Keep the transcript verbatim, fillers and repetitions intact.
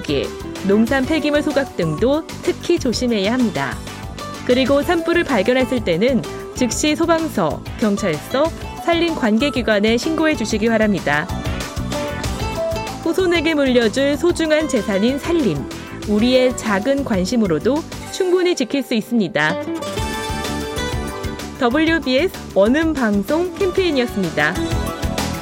흡기, 농산 폐기물 소각 등도 특히 조심해야 합니다. 그리고 산불을 발견했을 때는 즉시 소방서, 경찰서, 산림 관계기관에 신고해 주시기 바랍니다. 후손에게 물려줄 소중한 재산인 산림, 우리의 작은 관심으로도 충분히 지킬 수 있습니다. 더블유비에스 원음 방송 캠페인이었습니다.